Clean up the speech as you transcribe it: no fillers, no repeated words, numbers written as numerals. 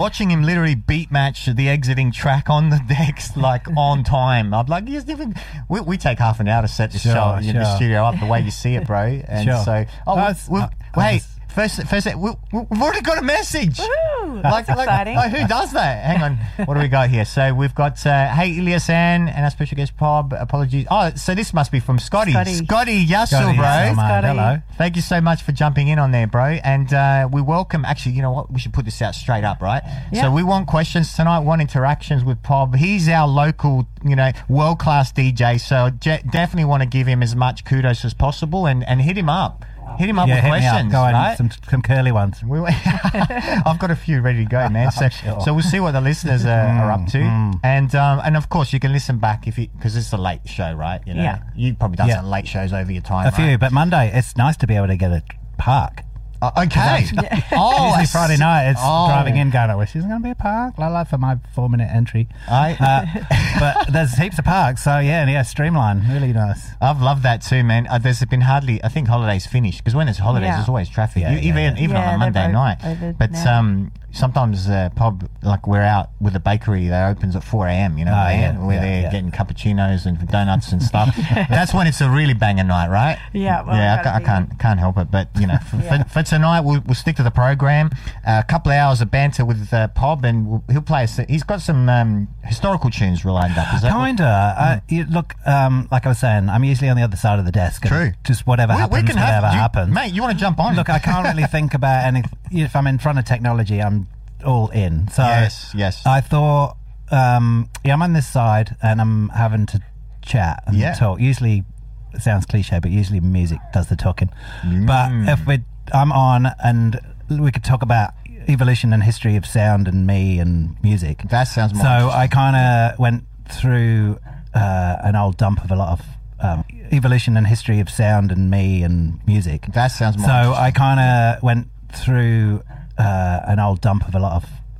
Watching him literally beat match the exiting track on the decks like on time. I'm like, we take half an hour to set this show in the studio up the way you see it, bro. And so, First, we've already got a message. Woo, that's exciting. Who does that? Hang on. What do we got here? So we've got, hey, Iliasan and our special guest, Pob. Apologies. Oh, so this must be from Scotty. Scotty Yassel, bro. Scotty. Hello. Thank you so much for jumping in on there, bro. And we welcome, actually, you know what? We should put this out straight up, right? Yeah. So we want questions tonight, want interactions with Pob. He's our local, world-class DJ. So definitely want to give him as much kudos as possible and hit him up. Hit him up with questions, Go on, right? some curly ones. I've got a few ready to go, man. So we'll see what the listeners are up to, and of course you can listen back because it's a late show, right? You probably done some late shows over your time. A few, but Monday it's nice to be able to get a park. Okay. Usually Friday night, it's driving in going, I wish there's going to be a park, for my 4-minute entry. But there's heaps of parks, so streamline, really nice. I've loved that too, man. There's been hardly, I think holidays finished, because when it's holidays, there's always traffic, even on a Monday night. But sometimes Pob, like we're out with a bakery that opens at 4 a.m, where they're getting cappuccinos and donuts and stuff. That's when it's a really banger night, right? Yeah. Well, I can't help it, but for tonight we'll stick to the program. A couple of hours of banter with Pob, and he'll play us. He's got some historical tunes lined up. Is that kinda? Look, like I was saying, I'm usually on the other side of the desk. True. Just whatever happens, happens. Mate, you want to jump on? Look, I can't really think about anything. If I'm in front of technology, I'm all in. So yes. I thought, I'm on this side and I'm having to chat and talk. Usually, it sounds cliche, but usually music does the talking. But if I'm on and we could talk about evolution and history of sound and me and music. That sounds more So I kind of went through an old dump of a lot of evolution and history of sound and me and music. That sounds more So I kind of went through an old dump of a lot of